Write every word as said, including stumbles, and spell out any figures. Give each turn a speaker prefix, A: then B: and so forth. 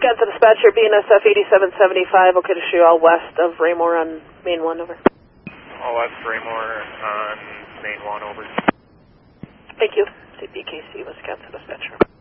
A: Wisconsin Dispatcher, B N S F eighty-seven seventy-five, okay to show you all west of Raymore on Main one, over.
B: All west Raymore on Main one, over.
A: Thank you. C P K C, Wisconsin Dispatcher.